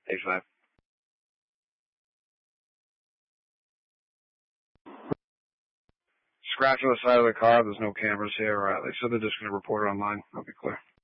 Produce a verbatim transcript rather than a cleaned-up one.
eight five. Scratch on the side of the car. There's no cameras here. Uh, they said they're just going to report it online. I'll be clear.